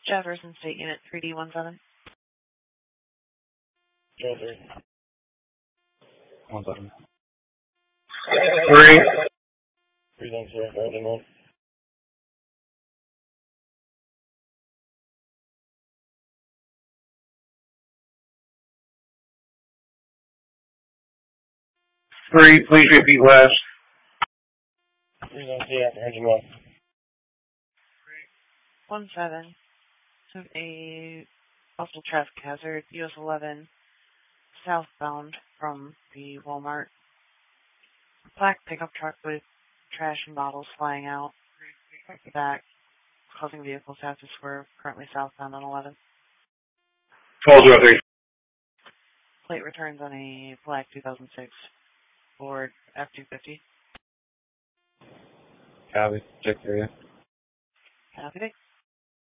Jefferson State Unit 3D17. Jefferson. 17. 3. 310, Garden 1. Three, please repeat last. 310, Engine 1. 17. A possible traffic hazard, US 11, southbound from the Walmart. Black pickup truck with trash and bottles flying out the back, causing vehicles to have to swerve, currently southbound on 11. 1203. Plate returns on a black 2006 Ford F-250. Copy. Check area. Copy.